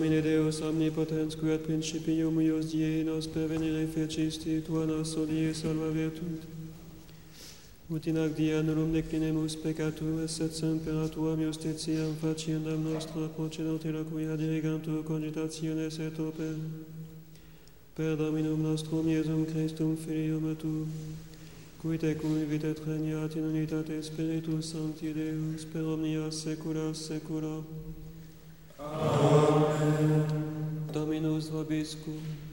Domine Deus omnipotens, qui ad principium ius die nos pervenire fecisti, tua nos soli e salva virtute. Ut in ac dia nullum declinemus peccatum, et semper tuam justitiam faciendam nostra procedantela quia dirigantur cogitationes et oper. Per Dominum nostrum Iesum Christum Filium tuum, qui tecum vivit et regnat in unitate Spiritus Sancti Deus, per omnia saecula saeculorum. Amen. Dominus vobiscum.